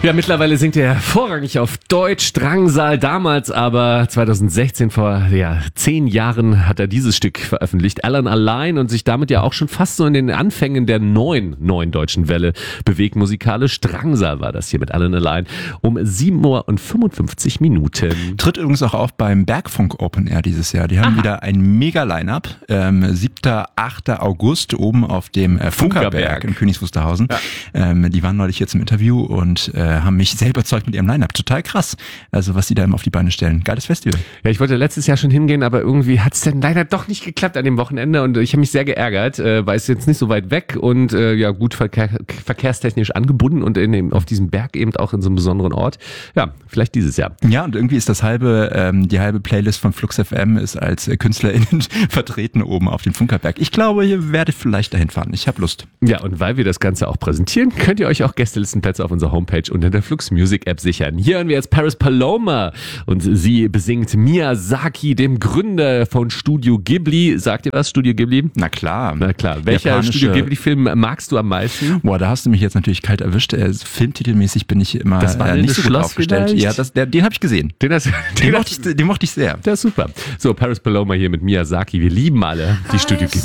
Ja, mittlerweile singt er vorrangig auf Deutsch, Drangsal, damals aber 2016, vor 10 Jahren, hat er dieses Stück veröffentlicht, Alan Allein, und sich damit ja auch schon fast so in den Anfängen der neuen deutschen Welle bewegt musikalisch. Drangsal war das hier mit Alan Allein um 7:55 Minuten. Tritt übrigens auch auf beim Bergfunk Open Air dieses Jahr. Die haben wieder ein Mega-Line-Up. 7. 8. August oben auf dem Funkerberg in Königs Wusterhausen. Ja. Die waren neulich jetzt im Interview und haben mich sehr überzeugt mit ihrem Line-Up. Total krass, also was die da immer auf die Beine stellen. Geiles Festival. Ja, ich wollte letztes Jahr schon hingehen, aber irgendwie hat es dann leider doch nicht geklappt an dem Wochenende und ich habe mich sehr geärgert, weil es jetzt nicht so weit weg und gut verkehrstechnisch angebunden und auf diesem Berg eben auch in so einem besonderen Ort. Ja, vielleicht dieses Jahr. Ja, und irgendwie ist die halbe Playlist von Flux FM ist als KünstlerInnen vertreten oben auf dem Funkerberg. Ich glaube, ihr werdet vielleicht dahin fahren. Ich habe Lust. Ja, und weil wir das Ganze auch präsentieren, könnt ihr euch auch Gästelistenplätze auf unserer Homepage und in der Flux Music App sichern. Hier hören wir jetzt Paris Paloma und sie besingt Miyazaki, dem Gründer von Studio Ghibli. Sagt ihr was, Studio Ghibli? Na klar. Welcher Studio Ghibli-Film magst du am meisten? Boah, da hast du mich jetzt natürlich kalt erwischt. Filmtitelmäßig bin ich immer nicht so gut aufgestellt. Vielleicht? Ja, den habe ich gesehen. Den mochte ich sehr. Der ist super. So, Paris Paloma hier mit Miyazaki. Wir lieben alle die Studio Ghibli.